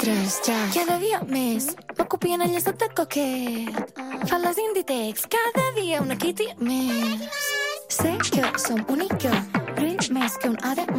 3 ja. Cada dia més m'ocupien el llaçot de coquet. Fan les Inditex, cada dia una Kitty més. Sé que som única, brell més que un ADM.